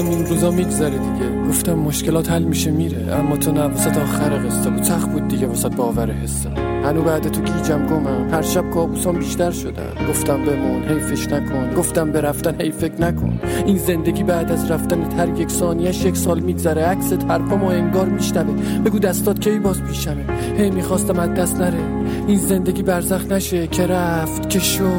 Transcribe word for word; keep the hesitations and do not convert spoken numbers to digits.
این روزا میگذره دیگه. گفتم مشکلات حل میشه میره، اما تو نه، واسه تا آخر قصه بود. سخت بود دیگه واسه باور حسه. هنو بعد تو گیجم گمم، هر شب کابوسام بیشتر شدن. گفتم بمون حیفش نکن، گفتم به رفتن حیف فکر نکن. این زندگی بعد از رفتن هر یک ثانیه‌اش یک سال میگذره. عکست حرفامو انگار میشنوه. بگو دستات کی باز پیشمه. هی میخواستم از دست نره این زندگی برزخ نشه. که رفت که شد